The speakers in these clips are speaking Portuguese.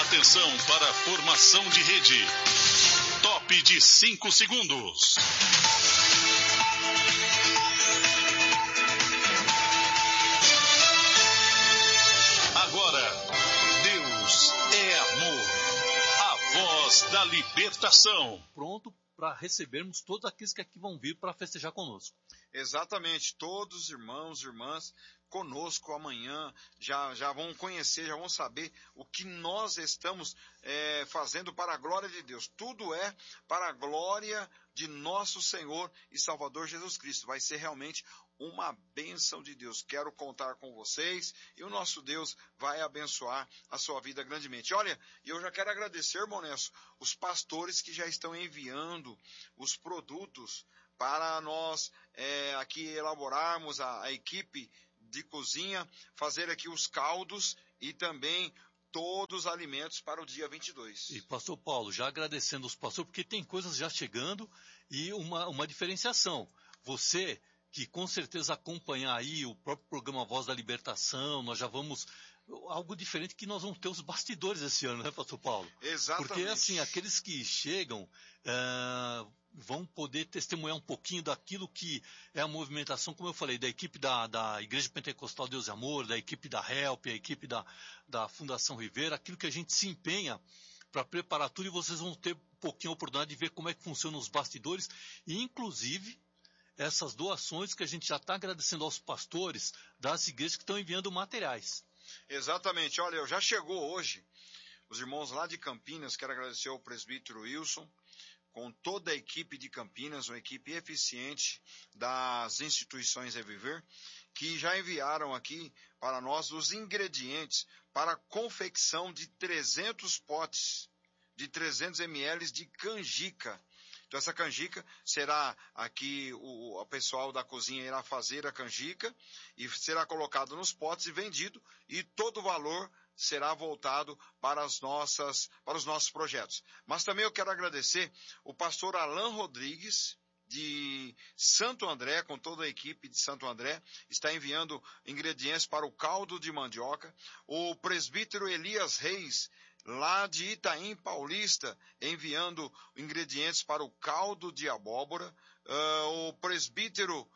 Atenção para a formação de rede. Top de 5 segundos. Agora, Deus é amor. A voz da libertação. Pronto para recebermos todos aqueles que aqui vão vir para festejar conosco. Exatamente, todos os irmãos e irmãs conosco amanhã já vão conhecer, já vão saber o que nós estamos fazendo para a glória de Deus. Tudo é para a glória de nosso Senhor e Salvador Jesus Cristo. Vai ser realmente uma bênção de Deus. Quero contar com vocês e o nosso Deus vai abençoar a sua vida grandemente. Olha, eu já quero agradecer, irmão Nelson, os pastores que já estão enviando os produtos para nós aqui elaborarmos a equipe de cozinha, fazer aqui os caldos e também todos os alimentos para o dia 22. E pastor Paulo, já agradecendo os pastores, porque tem coisas já chegando e uma diferenciação. Você que com certeza acompanhar aí o próprio programa Voz da Libertação, nós já vamos... Algo diferente que nós vamos ter os bastidores esse ano, né, pastor Paulo? Exatamente. Porque assim, aqueles que chegam vão poder testemunhar um pouquinho daquilo que é a movimentação, como eu falei, da equipe da Igreja Pentecostal Deus e Amor, da equipe da Help, a equipe da Fundação Rivera, aquilo que a gente se empenha para preparar tudo, e vocês vão ter um pouquinho a oportunidade de ver como é que funcionam os bastidores, e inclusive essas doações que a gente já está agradecendo aos pastores das igrejas que estão enviando materiais. Exatamente, olha, já chegou hoje, os irmãos lá de Campinas, quero agradecer ao presbítero Wilson, com toda a equipe de Campinas, uma equipe eficiente das instituições Reviver, que já enviaram aqui para nós os ingredientes para a confecção de 300 potes, de 300 ml de canjica. Então essa canjica será aqui, o pessoal da cozinha irá fazer a canjica e será colocado nos potes e vendido, e todo o valor será voltado para os nossos projetos. Mas também eu quero agradecer o pastor Alan Rodrigues, de Santo André, com toda a equipe de Santo André, está enviando ingredientes para o caldo de mandioca. O presbítero Elias Reis, lá de Itaim Paulista, enviando ingredientes para o caldo de abóbora. O presbítero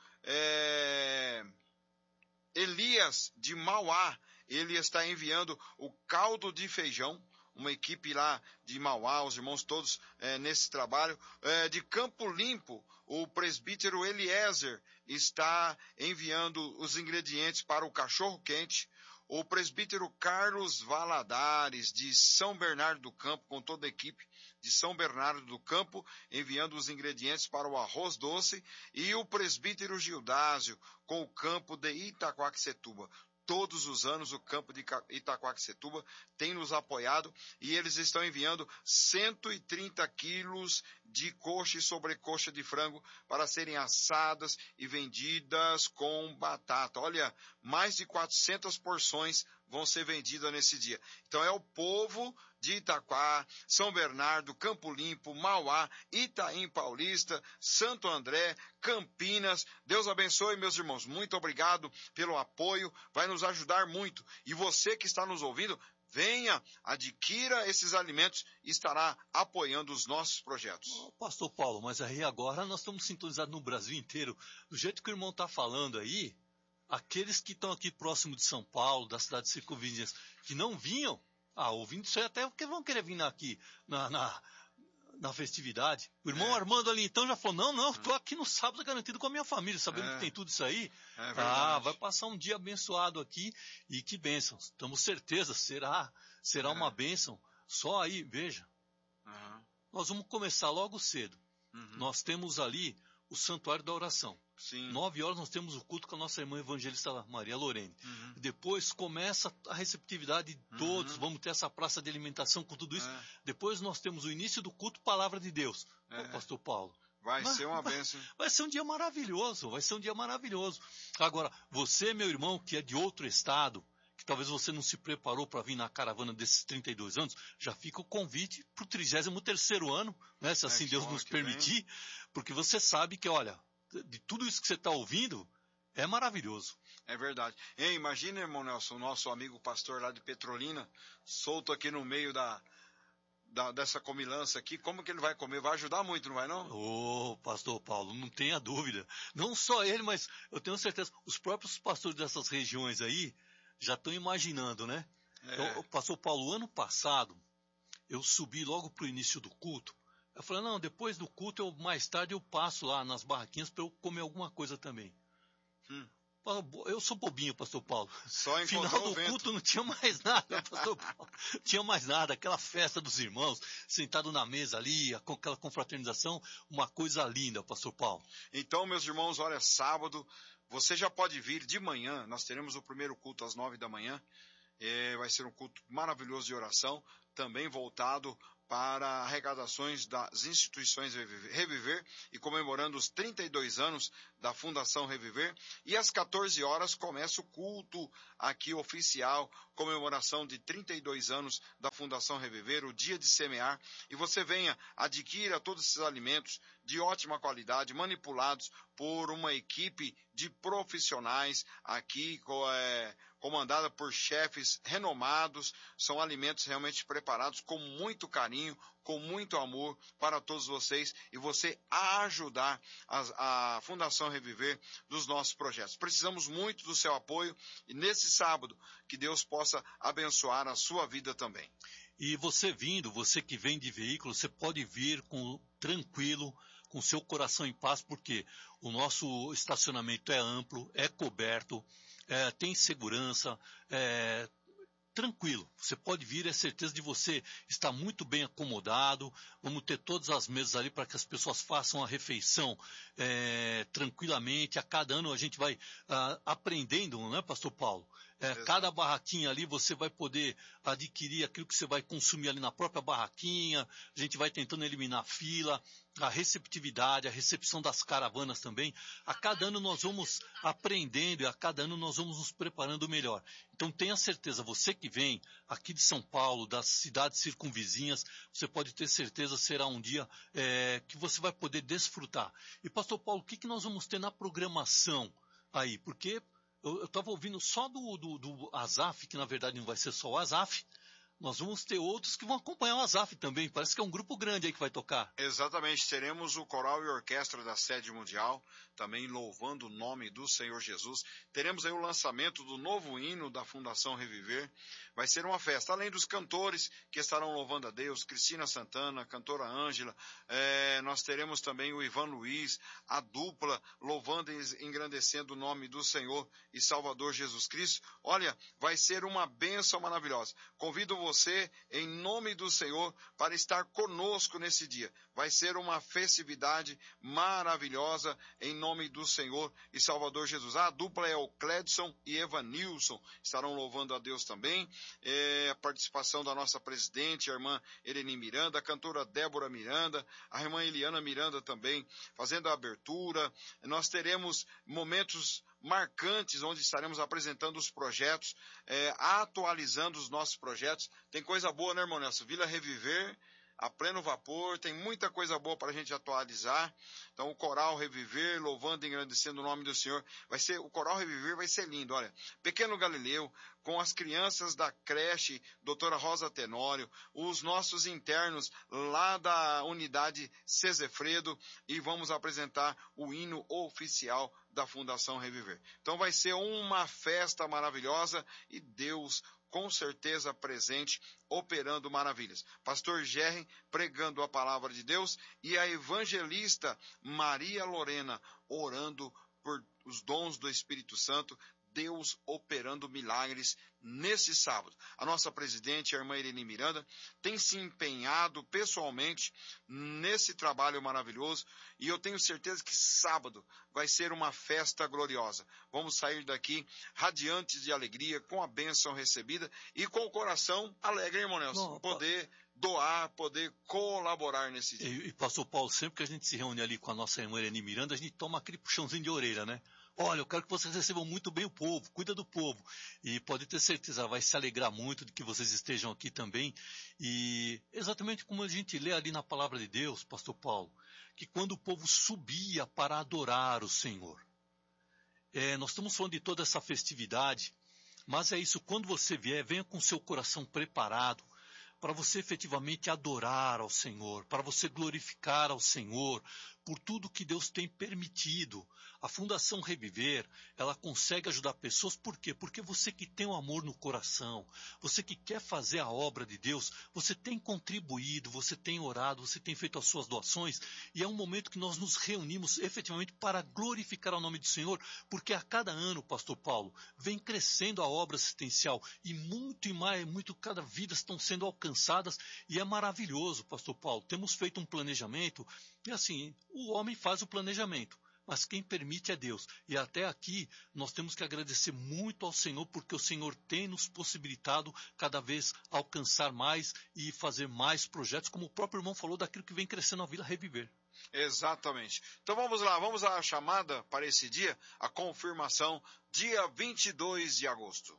Elias de Mauá, ele está enviando o caldo de feijão. Uma equipe lá de Mauá, os irmãos todos nesse trabalho. De Campo Limpo, o presbítero Eliezer está enviando os ingredientes para o cachorro-quente. O presbítero Carlos Valadares, de São Bernardo do Campo, com toda a equipe de São Bernardo do Campo, enviando os ingredientes para o arroz doce. E o presbítero Gildásio, com o campo de Itaquaquecetuba. Todos os anos o campo de Itaquaquecetuba tem nos apoiado e eles estão enviando 130 quilos de coxa e sobrecoxa de frango para serem assadas e vendidas com batata. Olha, mais de 400 porções vão ser vendidas nesse dia. Então é o povo de Itaquá, São Bernardo, Campo Limpo, Mauá, Itaim Paulista, Santo André, Campinas. Deus abençoe, meus irmãos. Muito obrigado pelo apoio. Vai nos ajudar muito. E você que está nos ouvindo, venha, adquira esses alimentos e estará apoiando os nossos projetos. Pastor Paulo, mas aí agora nós estamos sintonizados no Brasil inteiro. Do jeito que o irmão está falando aí, aqueles que estão aqui próximo de São Paulo, das cidades circunvizinhas, que não vinham, ouvindo isso aí até porque vão querer vir aqui na festividade. O irmão Armando ali então já falou, não, estou aqui no sábado garantido com a minha família, sabendo que tem tudo isso aí. Vai passar um dia abençoado aqui, e que bênção. Estamos certeza, será uma bênção. Só aí, veja, nós vamos começar logo cedo. Nós temos ali o Santuário da Oração. Sim. 9 horas nós temos o culto com a nossa irmã evangelista Maria Lorene. Depois começa a receptividade de todos, vamos ter essa praça de alimentação com tudo isso. Depois nós temos o início do culto Palavra de Deus. Pastor Paulo. Vai ser uma bênção. Vai ser um dia maravilhoso, Agora, você, meu irmão, que é de outro estado, que talvez você não se preparou para vir na caravana desses 32 anos, já fica o convite para o 33º ano, né, se assim Deus nos permitir, porque você sabe que, olha, de tudo isso que você está ouvindo, é maravilhoso. É verdade. Hein, imagina, irmão Nelson, o nosso amigo pastor lá de Petrolina, solto aqui no meio dessa comilança aqui, como que ele vai comer? Vai ajudar muito, não vai não? Ô, pastor Paulo, não tenha dúvida. Não só ele, mas eu tenho certeza, os próprios pastores dessas regiões aí já estão imaginando, né? Então, pastor Paulo, ano passado, eu subi logo pro início do culto. Eu falei, não, depois do culto, mais tarde eu passo lá nas barraquinhas para eu comer alguma coisa também. Eu sou bobinho, pastor Paulo. Só Final do culto não tinha mais nada, pastor Paulo. Não tinha mais nada. Aquela festa dos irmãos, sentado na mesa ali, com aquela confraternização, uma coisa linda, pastor Paulo. Então, meus irmãos, olha, sábado, você já pode vir de manhã. Nós teremos o primeiro culto às 9 da manhã. Vai ser um culto maravilhoso de oração, também voltado para arrecadações das instituições Reviver e comemorando os 32 anos da Fundação Reviver. E às 14 horas começa o culto aqui oficial, comemoração de 32 anos da Fundação Reviver, o dia de semear. E você venha, adquira todos esses alimentos de ótima qualidade, manipulados por uma equipe de profissionais aqui, comandada por chefes renomados. São alimentos realmente preparados com muito carinho, com muito amor para todos vocês e você a ajudar a Fundação Reviver dos nossos projetos. Precisamos muito do seu apoio e nesse sábado que Deus possa abençoar a sua vida também. E você que vem de veículo, você pode vir tranquilo, com seu coração em paz, porque o nosso estacionamento é amplo, é coberto, tem segurança, tranquilo. Você pode vir, é certeza de você estar muito bem acomodado. Vamos ter todas as mesas ali para que as pessoas façam a refeição tranquilamente. A cada ano a gente vai aprendendo, não é, pastor Paulo? Cada barraquinha ali você vai poder adquirir aquilo que você vai consumir ali na própria barraquinha. A gente vai tentando eliminar fila, a receptividade, a recepção das caravanas também. A cada ano nós vamos aprendendo e a cada ano nós vamos nos preparando melhor. Então tenha certeza, você que vem aqui de São Paulo, das cidades circunvizinhas, você pode ter certeza, será um dia que você vai poder desfrutar. E pastor Paulo, o que nós vamos ter na programação aí? Porque eu estava ouvindo só do Azaf, que na verdade não vai ser só o Azaf. Nós vamos ter outros que vão acompanhar o Azaf também. Parece que é um grupo grande aí que vai tocar. Exatamente. Teremos o coral e orquestra da Sede Mundial, também louvando o nome do Senhor Jesus. Teremos aí o lançamento do novo hino da Fundação Reviver. Vai ser uma festa. Além dos cantores que estarão louvando a Deus, Cristina Santana, cantora Ângela, nós teremos também o Ivan Luiz, a dupla, louvando e engrandecendo o nome do Senhor e Salvador Jesus Cristo. Olha, vai ser uma bênção maravilhosa. Convido você, em nome do Senhor, para estar conosco nesse dia. Vai ser uma festividade maravilhosa, em nome do Senhor e Salvador Jesus. A dupla é o Cledson e Evanilson, estarão louvando a Deus também. A participação da nossa presidente, a irmã Eleni Miranda, a cantora Débora Miranda, a irmã Eliana Miranda também, fazendo a abertura. Nós teremos momentos marcantes, onde estaremos apresentando os projetos, atualizando os nossos projetos. Tem coisa boa, né, irmão Nelson? Vila Reviver, a pleno vapor, tem muita coisa boa para a gente atualizar. Então, o Coral Reviver, louvando e engrandecendo o nome do Senhor. O Coral Reviver vai ser lindo, olha. Pequeno Galileu, com as crianças da creche, doutora Rosa Tenório, os nossos internos lá da unidade Cesefredo, e vamos apresentar o hino oficial da Fundação Reviver. Então, vai ser uma festa maravilhosa e Deus com certeza presente, operando maravilhas. Pastor Gerry pregando a palavra de Deus e a evangelista Maria Lorena orando por os dons do Espírito Santo, Deus operando milagres nesse sábado. A nossa presidente, a irmã Irene Miranda, tem se empenhado pessoalmente nesse trabalho maravilhoso e eu tenho certeza que sábado vai ser uma festa gloriosa. Vamos sair daqui radiantes de alegria, com a bênção recebida e com o coração alegre, irmão Nelson, poder doar, poder colaborar nesse dia. E pastor Paulo, sempre que a gente se reúne ali com a nossa irmã Irene Miranda, a gente toma aquele puxãozinho de orelha, né? Olha, eu quero que vocês recebam muito bem o povo, cuida do povo. E pode ter certeza, ela vai se alegrar muito de que vocês estejam aqui também. E exatamente como a gente lê ali na palavra de Deus, pastor Paulo, que quando o povo subia para adorar o Senhor, nós estamos falando de toda essa festividade, mas é isso, quando você vier, venha com seu coração preparado, para você efetivamente adorar ao Senhor, para você glorificar ao Senhor por tudo que Deus tem permitido. A Fundação Reviver, ela consegue ajudar pessoas, por quê? Porque você que tem o amor no coração, você que quer fazer a obra de Deus, você tem contribuído, você tem orado, você tem feito as suas doações, e é um momento que nós nos reunimos efetivamente para glorificar o nome do Senhor, porque a cada ano, Pastor Paulo, vem crescendo a obra assistencial, e cada vida estão sendo alcançadas, e é maravilhoso, Pastor Paulo. Temos feito um planejamento, e assim, o homem faz o planejamento, mas quem permite é Deus. E até aqui nós temos que agradecer muito ao Senhor, porque o Senhor tem nos possibilitado cada vez alcançar mais e fazer mais projetos, como o próprio irmão falou, daquilo que vem crescendo a Vila Reviver. Exatamente. Então vamos lá, vamos à chamada para esse dia, a confirmação, dia 22 de agosto.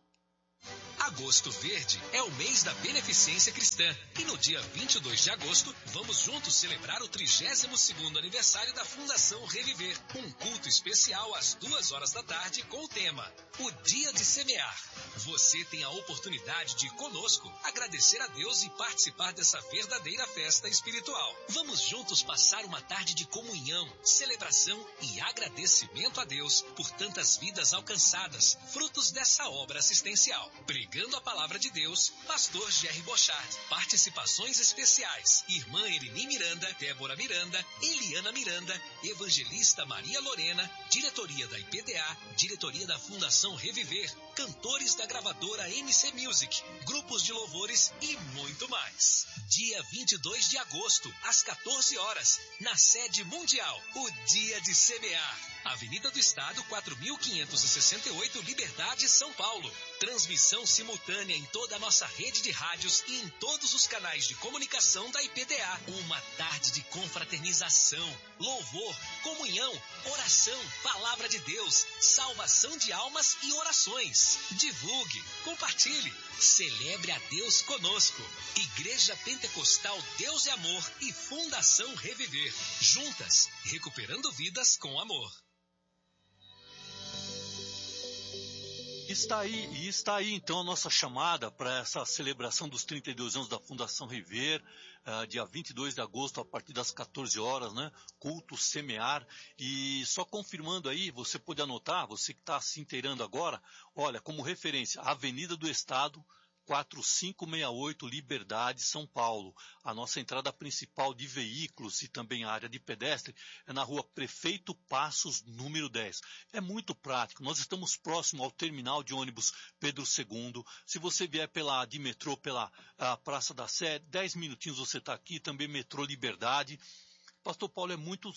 Agosto Verde é o mês da beneficência cristã e no dia 22 de agosto vamos juntos celebrar o 32º aniversário da Fundação Reviver. Um culto especial às 2h da tarde com o tema O Dia de Semear. Você tem a oportunidade de conosco agradecer a Deus e participar dessa verdadeira festa espiritual. Vamos juntos passar uma tarde de comunhão, celebração e agradecimento a Deus por tantas vidas alcançadas, frutos dessa obra assistencial. Pregando a palavra de Deus, Pastor Jerry Bochard. Participações especiais: Irmã Erini Miranda, Débora Miranda, Eliana Miranda, Evangelista Maria Lorena, Diretoria da IPDA, Diretoria da Fundação Reviver, cantores da gravadora MC Music, grupos de louvores e muito mais. Dia 22 de agosto, às 14h, na sede mundial, o Dia de Semear. Avenida do Estado, 4.568, Liberdade, São Paulo. Transmissão simultânea em toda a nossa rede de rádios e em todos os canais de comunicação da IPDA. Uma tarde de confraternização, louvor, comunhão, oração, palavra de Deus, salvação de almas e orações. Divulgue, compartilhe, celebre a Deus conosco. Igreja Pentecostal Deus é Amor e Fundação Reviver. Juntas, recuperando vidas com amor. Está aí então a nossa chamada para essa celebração dos 32 anos da Fundação Reviver, dia 22 de agosto, a partir das 14h, né? Culto Semear. E só confirmando aí, você pode anotar, você que está se inteirando agora, olha, como referência, Avenida do Estado, 4568 Liberdade, São Paulo. A nossa entrada principal de veículos e também a área de pedestre é na rua Prefeito Passos, número 10. É muito prático. Nós estamos próximo ao terminal de ônibus Pedro II. Se você vier de metrô pela Praça da Sé, 10 minutinhos você está aqui. Também metrô Liberdade. Pastor Paulo, é muito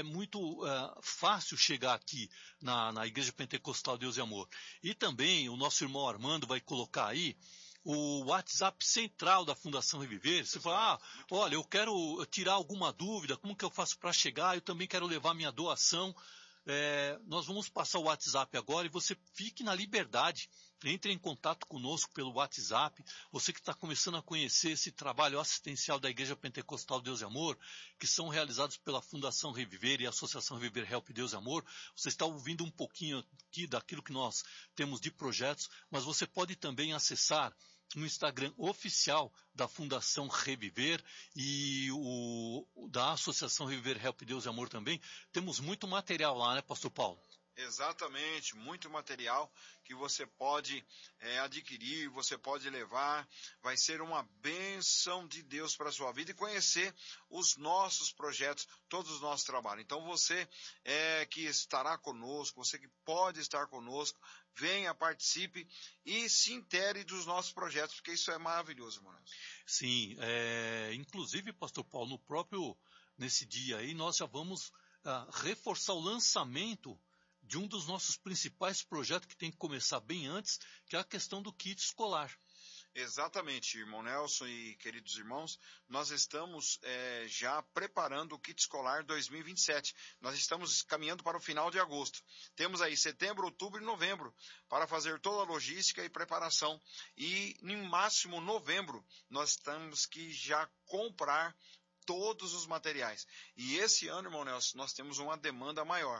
fácil chegar aqui na Igreja Pentecostal Deus e Amor. E também o nosso irmão Armando vai colocar aí o WhatsApp central da Fundação Reviver. Você fala, olha, eu quero tirar alguma dúvida, como que eu faço para chegar? Eu também quero levar minha doação. Nós vamos passar o WhatsApp agora e você fique na liberdade. Entre em contato conosco pelo WhatsApp. Você que está começando a conhecer esse trabalho assistencial da Igreja Pentecostal Deus e Amor, que são realizados pela Fundação Reviver e a Associação Reviver Help Deus e Amor. Você está ouvindo um pouquinho aqui daquilo que nós temos de projetos, mas você pode também acessar no Instagram oficial da Fundação Reviver e da Associação Reviver Help Deus e Amor também. Temos muito material lá, né, Pastor Paulo? Exatamente, muito material que você pode adquirir, você pode levar, vai ser uma bênção de Deus para a sua vida e conhecer os nossos projetos, todos os nossos trabalhos. Então você que estará conosco, você que pode estar conosco, venha, participe e se intere dos nossos projetos, porque isso é maravilhoso, irmão. Sim, inclusive, Pastor Paulo, nesse dia aí, nós já vamos reforçar o lançamento de um dos nossos principais projetos que tem que começar bem antes, que é a questão do kit escolar. Exatamente, irmão Nelson e queridos irmãos, nós estamos já preparando o kit escolar 2027. Nós estamos caminhando para o final de agosto. Temos aí setembro, outubro e novembro para fazer toda a logística e preparação. E, no máximo, novembro, nós temos que já comprar todos os materiais. E esse ano, irmão Nelson, nós temos uma demanda maior.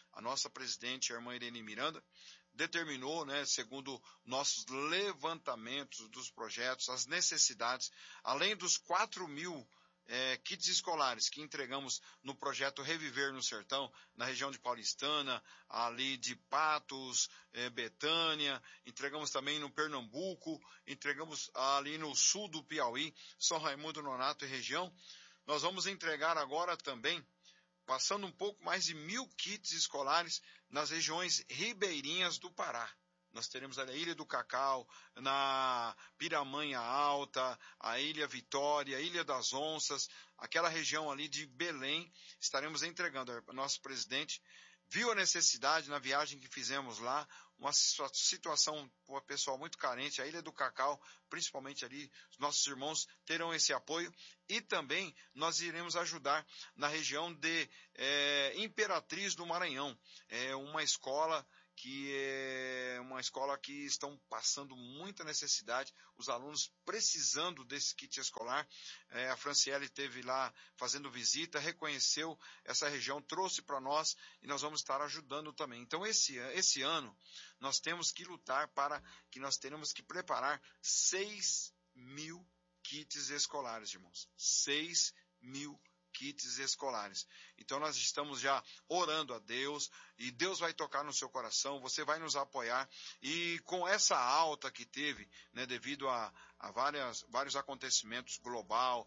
a nossa presidente, a irmã Irene Miranda, determinou, né, segundo nossos levantamentos dos projetos, as necessidades, além dos 4.000 kits escolares que entregamos no projeto Reviver no Sertão, na região de Paulistana, ali de Patos, Betânia, entregamos também no Pernambuco, entregamos ali no sul do Piauí, São Raimundo Nonato e região. Nós vamos entregar agora também, passando um pouco mais de 1.000 kits escolares nas regiões ribeirinhas do Pará. Nós teremos ali a Ilha do Cacau, na Piramanha Alta, a Ilha Vitória, a Ilha das Onças, aquela região ali de Belém, estaremos entregando. A nossa presidente viu a necessidade na viagem que fizemos lá, uma situação para o pessoal muito carente, a Ilha do Cacau, principalmente ali, os nossos irmãos terão esse apoio, e também nós iremos ajudar na região de Imperatriz do Maranhão, uma escola que estão passando muita necessidade, os alunos precisando desse kit escolar. A Franciele esteve lá fazendo visita, reconheceu essa região, trouxe para nós e nós vamos estar ajudando também. Então esse ano nós temos que lutar para que nós teremos que preparar 6.000 kits escolares, irmãos. 6.000 kits escolares. Então nós estamos já orando a Deus, e Deus vai tocar no seu coração, você vai nos apoiar, e com essa alta que teve, né, devido a vários acontecimentos global,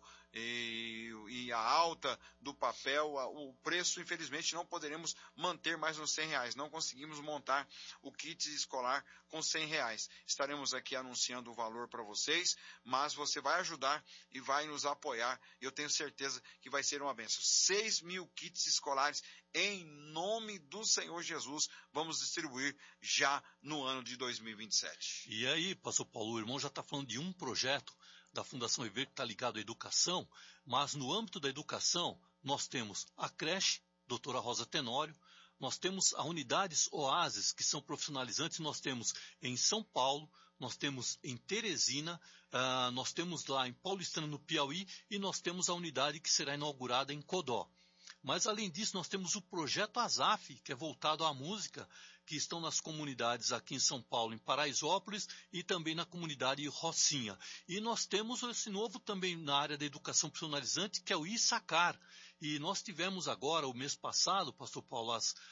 e a alta do papel, o preço, infelizmente, não poderemos manter mais nos R$100, não conseguimos montar o kit escolar com R$100. Estaremos aqui anunciando o valor para vocês, mas você vai ajudar e vai nos apoiar, e eu tenho certeza que vai ser uma bênção. 6.000 kits escolares em nome do Senhor Jesus, vamos distribuir já no ano de 2027. E aí, pastor Paulo, o irmão já está falando de um projeto da Fundação Reviver que está ligado à educação, mas no âmbito da educação nós temos a creche Doutora Rosa Tenório, nós temos as unidades Oásis, que são profissionalizantes, nós temos em São Paulo, nós temos em Teresina, nós temos lá em Paulistana, no Piauí, e nós temos a unidade que será inaugurada em Codó. Mas, além disso, nós temos o projeto ASAF, que é voltado à música, que estão nas comunidades aqui em São Paulo, em Paraisópolis, e também na comunidade Rocinha. E nós temos esse novo também na área da educação profissionalizante, que é o ISACAR. E nós tivemos agora, o mês passado, pastor Paulo,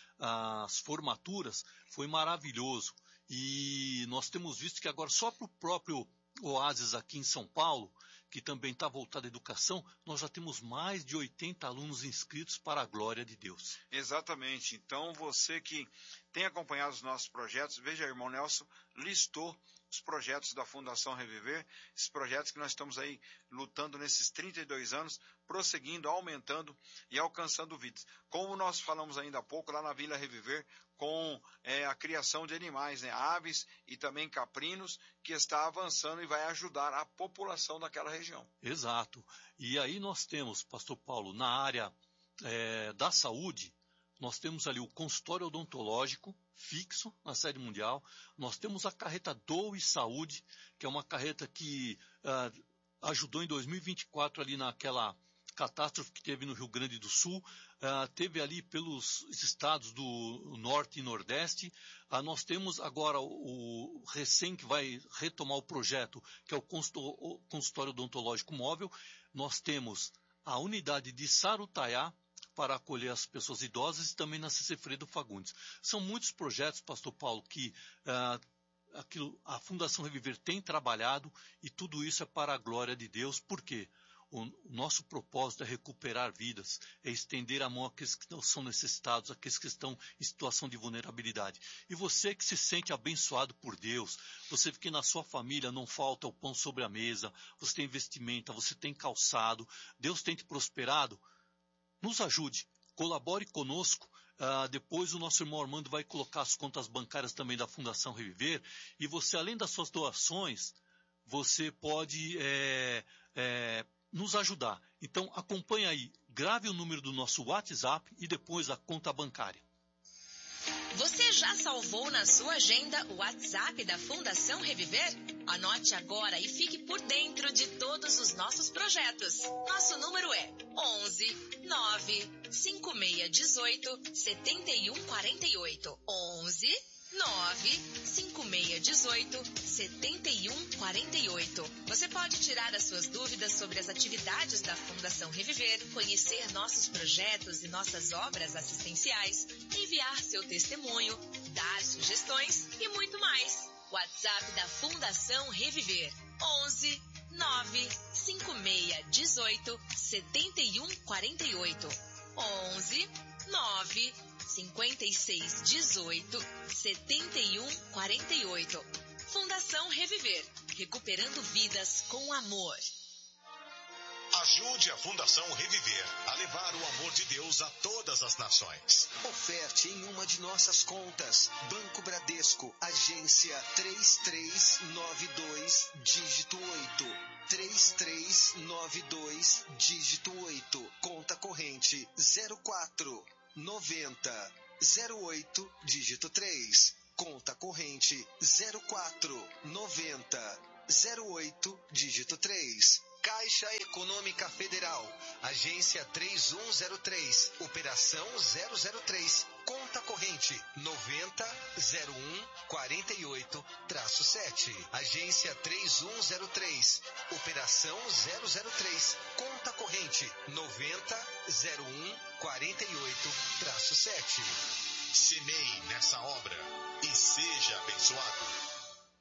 as formaturas, foi maravilhoso. E nós temos visto que agora só para o próprio Oásis aqui em São Paulo, que também está voltado à educação, nós já temos mais de 80 alunos inscritos para a glória de Deus. Exatamente. Então, você que tem acompanhado os nossos projetos, veja, irmão Nelson listou os projetos da Fundação Reviver, esses projetos que nós estamos aí lutando nesses 32 anos, prosseguindo, aumentando e alcançando vidas. Como nós falamos ainda há pouco, lá na Vila Reviver, com a criação de animais, né, aves e também caprinos, que está avançando e vai ajudar a população daquela região. Exato. E aí nós temos, pastor Paulo, na área da saúde, nós temos ali o consultório odontológico fixo na sede mundial, nós temos a carreta Doe Saúde, que é uma carreta que ajudou em 2024 ali naquela catástrofe que teve no Rio Grande do Sul, teve ali pelos estados do Norte e Nordeste. Nós temos agora o recém que vai retomar o projeto, que é o consultório odontológico móvel. Nós temos a unidade de Sarutaiá, para acolher as pessoas idosas, e também na Cecefredo Fagundes. São muitos projetos, pastor Paulo, que a Fundação Reviver tem trabalhado, e tudo isso é para a glória de Deus. Por quê? O nosso propósito é recuperar vidas, é estender a mão àqueles que não são necessitados, àqueles que estão em situação de vulnerabilidade. E você que se sente abençoado por Deus, você que na sua família não falta o pão sobre a mesa, você tem vestimenta, você tem calçado, Deus tem te prosperado, nos ajude, colabore conosco. Depois o nosso irmão Armando vai colocar as contas bancárias também da Fundação Reviver, e você, além das suas doações, você pode nos ajudar. Então acompanhe aí, grave o número do nosso WhatsApp e depois a conta bancária. Você já salvou na sua agenda o WhatsApp da Fundação Reviver? Anote agora e fique por dentro de todos os nossos projetos. Nosso número é 11 9 5618 7148. 11 9 5618 7148. Você pode tirar as suas dúvidas sobre as atividades da Fundação Reviver, conhecer nossos projetos e nossas obras assistenciais, enviar seu testemunho, dar sugestões e muito mais. WhatsApp da Fundação Reviver: 11 9 5618 7148. 11 9 5618 7148. Fundação Reviver, recuperando vidas com amor. Ajude a Fundação Reviver a levar o amor de Deus a todas as nações. Oferte em uma de nossas contas. Banco Bradesco, agência 3392, dígito 8. 3392, dígito 8. Conta corrente 04 90 08, dígito 3. Conta corrente 04 90 08, dígito 3. Caixa Econômica Federal, agência 3103, operação 003, conta corrente 900148-7, agência 3103, operação 003, conta corrente 900148-7. Semeie nessa obra e seja abençoado.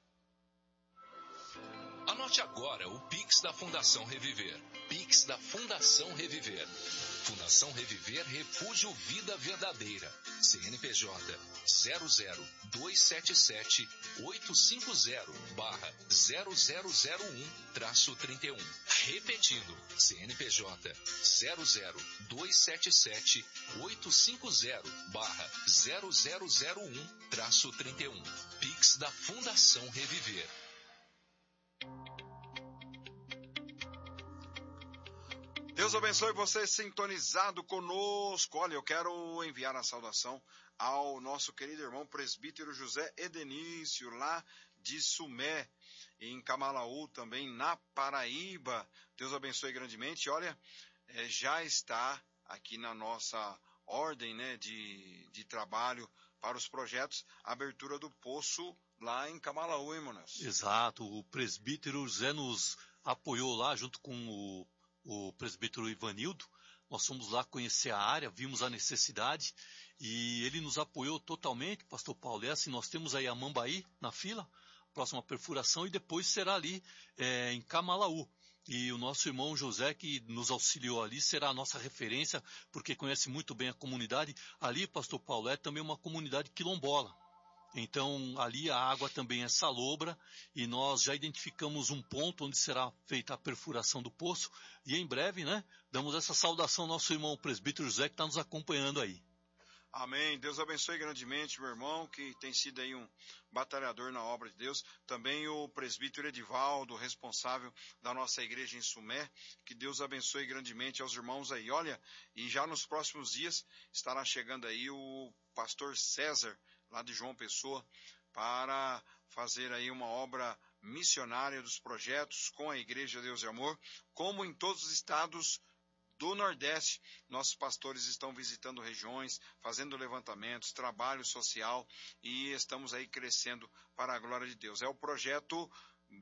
Anote agora o Pix da Fundação Reviver. Pix da Fundação Reviver. Fundação Reviver Refúgio Vida Verdadeira. CNPJ 00277-850-0001-31. Repetindo, CNPJ 00277-850-0001-31. Pix da Fundação Reviver. Deus abençoe você sintonizado conosco. Olha, eu quero enviar a saudação ao nosso querido irmão presbítero José Edenício, lá de Sumé, em Camalaú, também na Paraíba. Deus abençoe grandemente. Olha, já está aqui na nossa ordem, né, de trabalho para os projetos, a abertura do poço lá em Camalaú, hein, Monas? Exato, o presbítero José nos apoiou lá junto com o presbítero Ivanildo. Nós fomos lá conhecer a área, vimos a necessidade e ele nos apoiou totalmente, pastor Paulo. É assim, nós temos aí a Mambaí na fila, próxima perfuração, e depois será ali em Camalaú. E o nosso irmão José, que nos auxiliou ali, será a nossa referência, porque conhece muito bem a comunidade. Ali, pastor Paulo, é também uma comunidade quilombola. Então, ali a água também é salobra e nós já identificamos um ponto onde será feita a perfuração do poço. E em breve, né, damos essa saudação ao nosso irmão presbítero José, que está nos acompanhando aí. Amém. Deus abençoe grandemente, meu irmão, que tem sido aí um batalhador na obra de Deus. Também o presbítero Edivaldo, responsável da nossa igreja em Sumé. Que Deus abençoe grandemente aos irmãos aí. Olha, e já nos próximos dias estará chegando aí o pastor César, lá de João Pessoa, para fazer aí uma obra missionária dos projetos com a Igreja Deus e Amor, como em todos os estados do Nordeste. Nossos pastores estão visitando regiões, fazendo levantamentos, trabalho social, e estamos aí crescendo para a glória de Deus. É o projeto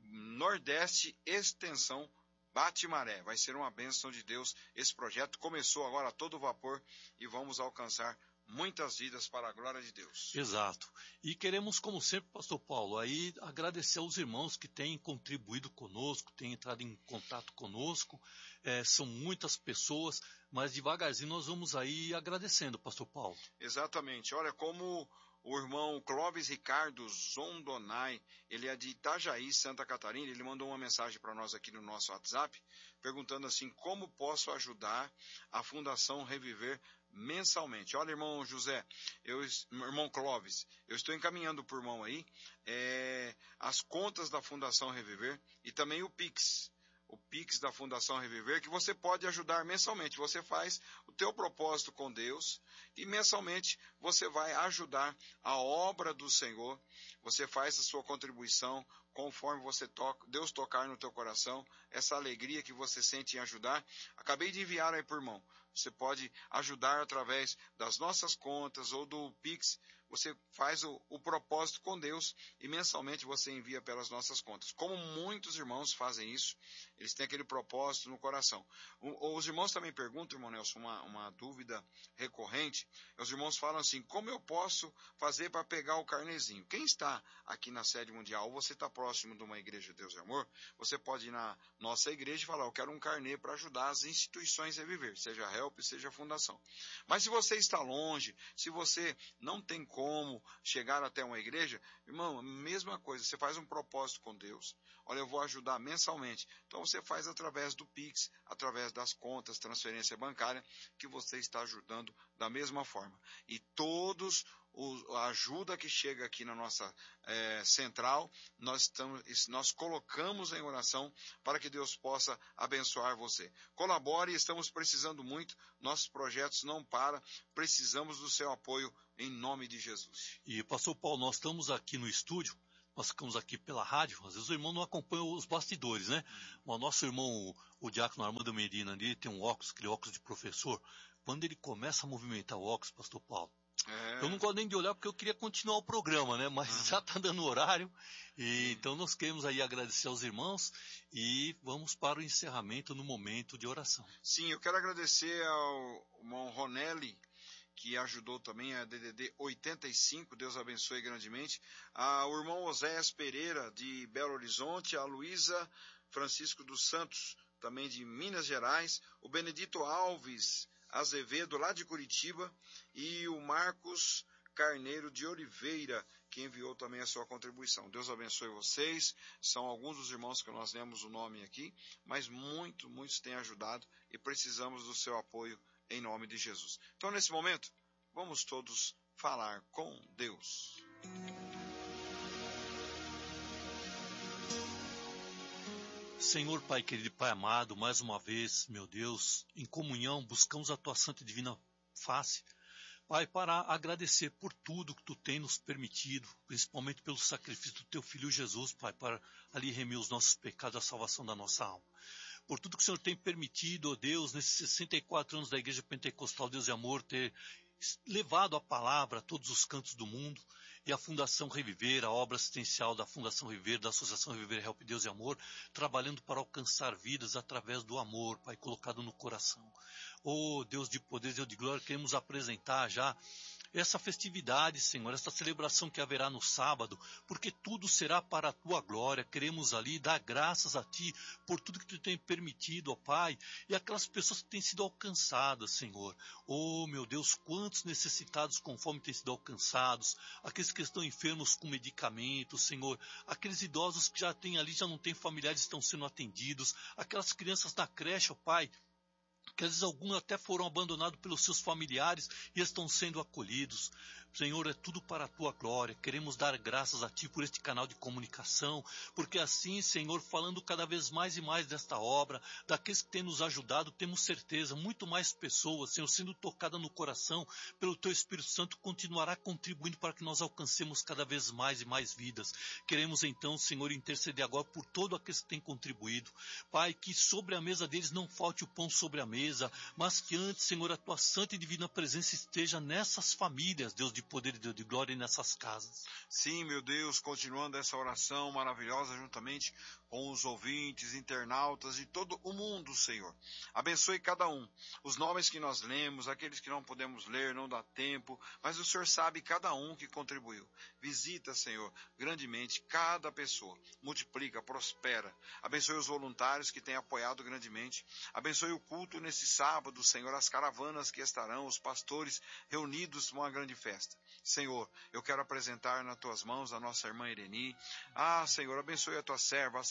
Nordeste Extensão Bate-Maré. Vai ser uma bênção de Deus. Esse projeto começou agora a todo vapor e vamos alcançar muitas vidas para a glória de Deus. Exato. E queremos, como sempre, pastor Paulo, aí agradecer aos irmãos que têm contribuído conosco, têm entrado em contato conosco. São muitas pessoas, mas devagarzinho nós vamos aí agradecendo, pastor Paulo. Exatamente. Olha, como o irmão Clóvis Ricardo Zondonai, ele é de Itajaí, Santa Catarina, ele mandou uma mensagem para nós aqui no nosso WhatsApp, perguntando assim: como posso ajudar a Fundação Reviver mensalmente? Olha, irmão José, irmão Clóvis, eu estou encaminhando por mão aí as contas da Fundação Reviver e também o Pix. O Pix da Fundação Reviver, que você pode ajudar mensalmente. Você faz o teu propósito com Deus e mensalmente você vai ajudar a obra do Senhor. Você faz a sua contribuição conforme Deus tocar no teu coração, essa alegria que você sente em ajudar. Acabei de enviar aí por mão. Você pode ajudar através das nossas contas ou do Pix. Você faz o propósito com Deus e mensalmente você envia pelas nossas contas. Como muitos irmãos fazem isso, eles têm aquele propósito no coração. Os irmãos também perguntam, irmão Nelson, uma dúvida recorrente. Os irmãos falam assim, como eu posso fazer para pegar o carnezinho? Quem está aqui na sede mundial, ou você está próximo de uma igreja Deus e Amor, você pode ir na nossa igreja e falar, eu quero um carnê para ajudar as instituições a viver, seja a Help, seja a Fundação. Mas se você está longe, se você não tem como chegar até uma igreja, irmão, mesma coisa, você faz um propósito com Deus. Olha, eu vou ajudar mensalmente. Então você faz através do Pix, através das contas, transferência bancária, que você está ajudando da mesma forma. E a ajuda que chega aqui na nossa central, nós colocamos em oração para que Deus possa abençoar você. Colabore, estamos precisando muito, nossos projetos não param, precisamos do seu apoio em nome de Jesus. E pastor Paulo, nós estamos aqui no estúdio, nós ficamos aqui pela rádio, às vezes o irmão não acompanha os bastidores, né? O nosso irmão, o diácono Armando Medina, ali tem um óculos, aquele óculos de professor. Quando ele começa a movimentar o óculos, pastor Paulo, eu não gosto nem de olhar porque eu queria continuar o programa, né? Mas já está dando horário. E então nós queremos aí agradecer aos irmãos e vamos para o encerramento no momento de oração. Sim, eu quero agradecer ao irmão Ronelli, que ajudou também a DDD 85, Deus abençoe grandemente. O irmão Oséias Pereira, de Belo Horizonte, a Luísa Francisco dos Santos, também de Minas Gerais, o Benedito Alves Azevedo, lá de Curitiba, e o Marcos Carneiro de Oliveira, que enviou também a sua contribuição. Deus abençoe vocês. São alguns dos irmãos que nós lemos o nome aqui, mas muitos têm ajudado e precisamos do seu apoio em nome de Jesus. Então, nesse momento, vamos todos falar com Deus. Senhor Pai querido e Pai amado, mais uma vez, meu Deus, em comunhão, buscamos a Tua santa e divina face, Pai, para agradecer por tudo que Tu tem nos permitido, principalmente pelo sacrifício do Teu Filho Jesus, Pai, para ali remir os nossos pecados, a salvação da nossa alma. Por tudo que o Senhor tem permitido, ó Deus, nesses 64 anos da Igreja Pentecostal Deus e Amor, ter levado a palavra a todos os cantos do mundo, e a Fundação Reviver, a obra assistencial da Fundação Reviver, da Associação Reviver Help Deus e Amor, trabalhando para alcançar vidas através do amor, Pai, colocado no coração. Oh, Deus de poder, Deus de glória, queremos apresentar já essa festividade, Senhor, essa celebração que haverá no sábado, porque tudo será para a Tua glória. Queremos ali dar graças a Ti por tudo que Tu tem permitido, ó Pai, e aquelas pessoas que têm sido alcançadas, Senhor. Oh, meu Deus, quantos necessitados com fome têm sido alcançados, aqueles que estão enfermos com medicamentos, Senhor, aqueles idosos que já têm ali, já não têm familiares, estão sendo atendidos, aquelas crianças na creche, ó Pai, que às vezes alguns até foram abandonados pelos seus familiares e estão sendo acolhidos. Senhor, é tudo para a Tua glória. Queremos dar graças a Ti por este canal de comunicação, porque assim, Senhor, falando cada vez mais e mais desta obra, daqueles que têm nos ajudado, temos certeza, muito mais pessoas, Senhor, sendo tocadas no coração pelo Teu Espírito Santo, continuará contribuindo para que nós alcancemos cada vez mais e mais vidas. Queremos então, Senhor, interceder agora por todos aqueles que têm contribuído. Pai, que sobre a mesa deles não falte o pão sobre a mesa, mas que antes, Senhor, a Tua santa e divina presença esteja nessas famílias, Deus de poder e Deus de glória, e nessas casas. Sim, meu Deus, continuando essa oração maravilhosa juntamente com os ouvintes, internautas de todo o mundo, Senhor. Abençoe cada um. Os nomes que nós lemos, aqueles que não podemos ler, não dá tempo, mas o Senhor sabe cada um que contribuiu. Visita, Senhor, grandemente cada pessoa. Multiplica, prospera. Abençoe os voluntários que têm apoiado grandemente. Abençoe o culto nesse sábado, Senhor, as caravanas que estarão, os pastores reunidos numa grande festa. Senhor, eu quero apresentar nas Tuas mãos a nossa irmã Ireni. Senhor, abençoe a Tua serva, a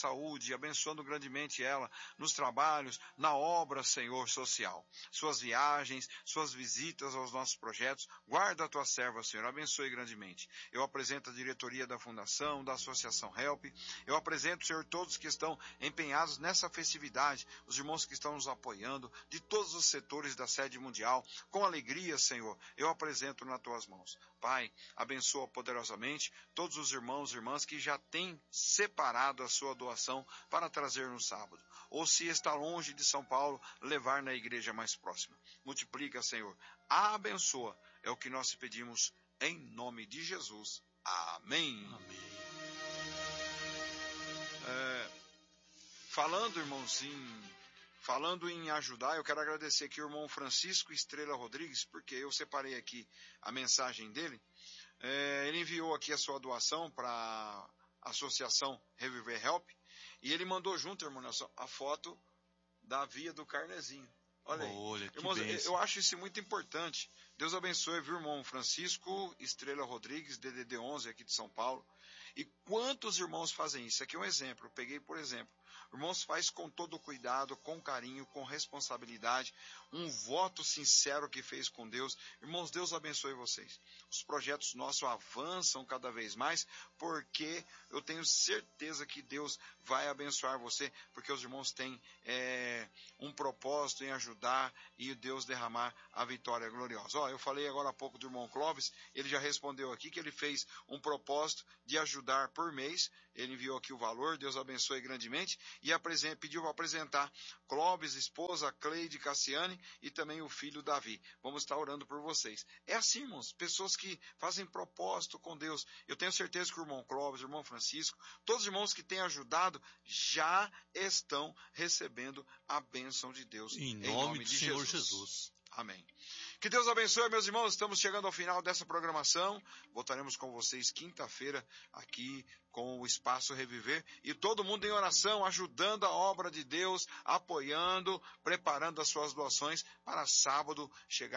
saúde, abençoando grandemente ela nos trabalhos, na obra, Senhor, social. Suas viagens, suas visitas aos nossos projetos, guarda a tua serva, Senhor, abençoe grandemente. Eu apresento a diretoria da Fundação, da Associação Help, eu apresento, Senhor, todos que estão empenhados nessa festividade, os irmãos que estão nos apoiando, de todos os setores da sede mundial, com alegria, Senhor, eu apresento nas tuas mãos. Pai, abençoa poderosamente todos os irmãos e irmãs que já têm separado a sua doação para trazer no sábado, ou se está longe de São Paulo, levar na igreja mais próxima. Multiplica, Senhor, abençoa, é o que nós te pedimos em nome de Jesus. Amém. Amém. Falando em ajudar, eu quero agradecer aqui o irmão Francisco Estrela Rodrigues, porque eu separei aqui a mensagem dele. Ele enviou aqui a sua doação para a Associação Reviver Help, e ele mandou junto, irmão Nelson, a foto da via do Carnezinho. Olha aí. Olha, que irmãos, bênção. eu acho isso muito importante. Deus abençoe, viu, irmão Francisco Estrela Rodrigues, DDD 11, aqui de São Paulo. E quantos irmãos fazem isso? Aqui é um exemplo, eu peguei por exemplo. Irmãos, faz com todo cuidado, com carinho, com responsabilidade, um voto sincero que fez com Deus. Irmãos, Deus abençoe vocês. Os projetos nossos avançam cada vez mais, porque eu tenho certeza que Deus vai abençoar você, porque os irmãos têm um propósito em ajudar e Deus derramar a vitória gloriosa. Eu falei agora há pouco do irmão Clóvis, ele já respondeu aqui que ele fez um propósito de ajudar por mês. Ele enviou aqui o valor, Deus abençoe grandemente, e pediu para apresentar Clóvis, esposa Cleide Cassiane e também o filho Davi. Vamos estar orando por vocês. É assim, irmãos, pessoas que fazem propósito com Deus. Eu tenho certeza que o irmão Clóvis, o irmão Francisco, todos os irmãos que têm ajudado já estão recebendo a bênção de Deus. Em nome do Senhor Jesus. Amém. Que Deus abençoe, meus irmãos. Estamos chegando ao final dessa programação. Voltaremos com vocês quinta-feira aqui com o Espaço Reviver. E todo mundo em oração, ajudando a obra de Deus, apoiando, preparando as suas doações para sábado chegar.